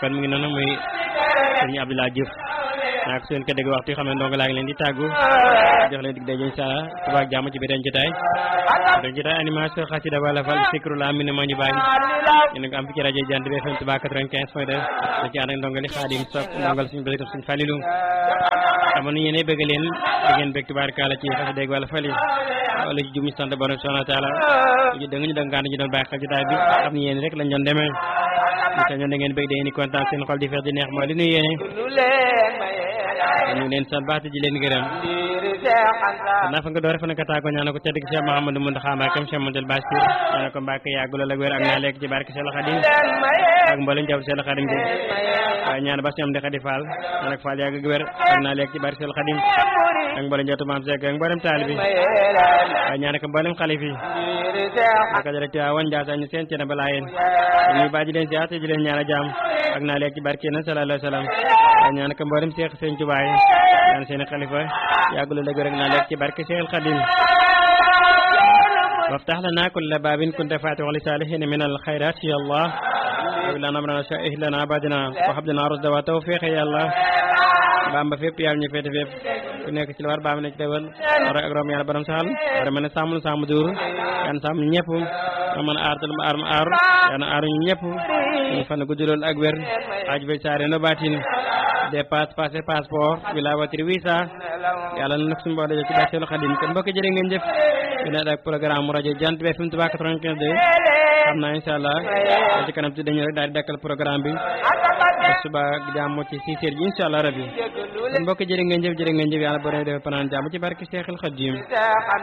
kon mu ngi noonu muy sëñ Abdoulaye Diouf naa ko seen ko dégg waxtu xam ne ndongo laa ngi leen di tàggu jox leen dig daje incha allah suba ak jàmm ci beneen jotaay animation xasida wala fal sikru la mi ne moo ñu bàyyi ñu ko am fi ci rajo Jant bi FM Touba 95.2 da ci ànd ak ndongali Xaadim Sock ndongal suñu bëri suñu Falilu amoon nañu yéene bëgg leen da ngeen bëgg tubaarkalla ci xasida wala fali wala ci jum sant borom subhanahu wa taala ñu dëng ñu dëngaan ñu doon bàyyi xel jotaay bi xam ni yéen rek lañ doon demee ñu sañoon da ngeen bëgg da ngeen di kontaan seen xol di feex di neex mooy li ñuy yéene ñu leen sant baax di leen gërëm naa fa nga door fa naka tàggo ñaana ko tedd gi Cheikh Mouhamadou Mountakha Mbacké Cheikh Mouhamadoul Bachir ñaana ko Mbacké yàgg lool ak wér ak naa lekk ci barke Cheikh Khadim ak mboolem jaw Cheikh Khadim bi waaye ñaana bas ñoom di Khadi Fall ñaana ko Fall yàgg ak wér ak naa lekk ci barke Cheikh Khadim ak mboolem jawtu maam Seck ak mboolem taalibi waaye ñaana ko mboolem xalif yi aka rek wan jaasa ñu seen cene balaa yéen ñuy baaji leen siyaat di leen ñaana jaam ak naa lekk ci barke na sallallahu alayhi wa sallam waaye ñaana ko mboolem Cheikh Sëñ Touba ñaan seen xalifa yàgg lool ak wér ak naa lekk ci barke Cheikh Khadim وافتح لنا كل باب كنت فاتح لصالحين من الخيرات يا الله ولا نمرنا شائه لنا بعدنا وهب لنا رشد وتوفيق يا الله bamba fépp yàlla ñu féete fépp ku nekk ci war baam nekk teewal war ak rom yàlla borom saxal war mën a sàmm dur yan sàmm ñëpp mën a aartal ma aar yana aar ñu ñëpp ñu fan gudd lool ak wér aj be saare no batin dépasse passé passeport wila watri visa yàlla na nag suñu boo daje ci Seexul Xadim kon mbokk jërë ngeen jëf dina ak programme rajo Jant bi FM Touba 95 xam naa incha allah ci kanam ci dañu rek daal di dakkal programme bi suba jàmm ci 6 heures ji incha allah rabbi kon mbokk jërë ngeen jëf yàlla boo def panaan jàmm ci barke Seexul Xadim